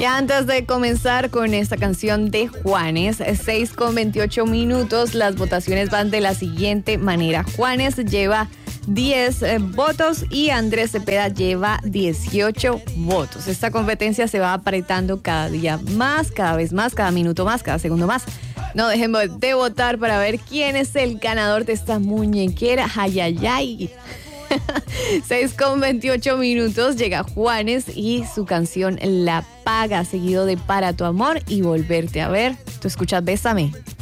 Y antes de comenzar con esta canción de Juanes, 6:28, las votaciones van de la siguiente manera. Juanes lleva 10 votos y Andrés Cepeda lleva 18 votos. Esta competencia se va apretando cada día más, cada vez más, cada minuto más, cada segundo más. No dejen de votar para ver quién es el ganador de esta muñequera. Ay, ay, ay. 6:28, llega Juanes y su canción La Paga, seguido de Para tu amor y Volverte a ver. Tú escuchas Bésame.